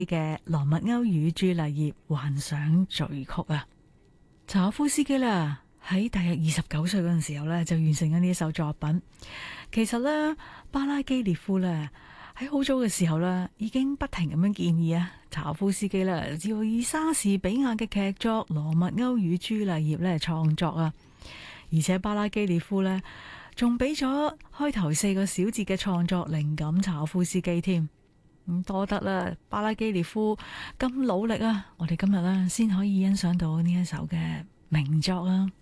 嘅羅密歐與朱麗葉幻想序曲啊。柴可夫斯基啦，喺大約29歲嗰陣時候咧，就完成咗呢一首作品。其實咧，巴拉基列夫咧喺好早嘅時候咧，已經不停咁樣建議啊，柴可夫斯基啦，要以莎士比亞嘅劇作《羅密歐與朱麗葉》咧創作啊。而且巴拉基列夫咧，仲俾咗開頭4個小節嘅創作靈感柴可夫斯基添。咁多得啦，巴拉基列夫咁努力啊，我哋今日咧先可以欣賞到呢一首嘅名作啊。